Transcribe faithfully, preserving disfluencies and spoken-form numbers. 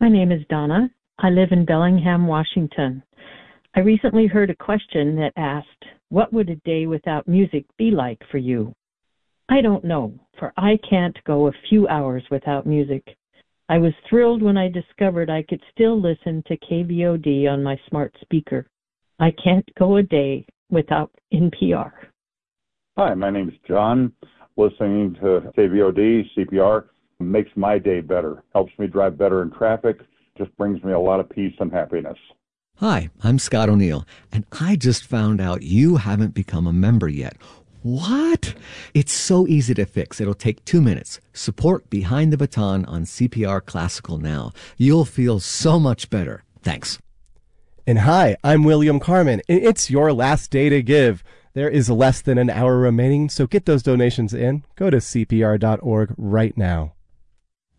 My name is Donna. I live in Bellingham, Washington. I recently heard a question that asked, what would a day without music be like for you? I don't know, for I can't go a few hours without music. I was thrilled when I discovered I could still listen to K V O D on my smart speaker. I can't go a day without N P R. Hi, my name is John. Listening to K V O D, C P R, makes my day better, helps me drive better in traffic, just brings me a lot of peace and happiness. Hi, I'm Scott O'Neill, and I just found out you haven't become a member yet. What? It's so easy to fix. It'll take two minutes. Support Behind the Baton on C P R Classical now. You'll feel so much better. Thanks. And hi, I'm William Carmen. It's your last day to give. There is less than an hour remaining, so get those donations in. Go to C P R dot org right now.